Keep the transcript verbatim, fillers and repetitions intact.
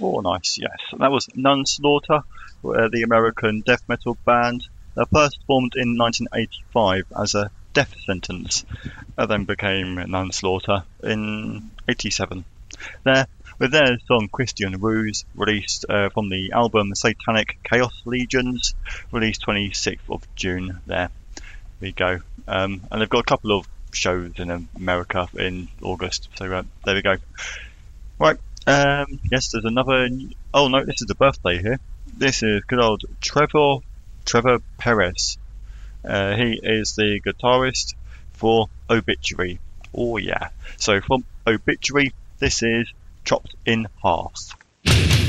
Oh, nice, yes. That was Nunslaughter, uh, the American death metal band. They first formed in nineteen eighty-five as a death sentence, and then became Nunslaughter in eighty-seven. There, with their song Christian Ruse, released uh, from the album Satanic Chaos Legions, released twenty-sixth of June. There we go. Um, and they've got a couple of shows in America in August, so uh, there we go. Right, um, yes, there's another. Oh no, this is a birthday here. This is good old Trevor Trevor Perez. Uh, he is the guitarist for Obituary. Oh yeah. So from Obituary, this is Chopped in Half.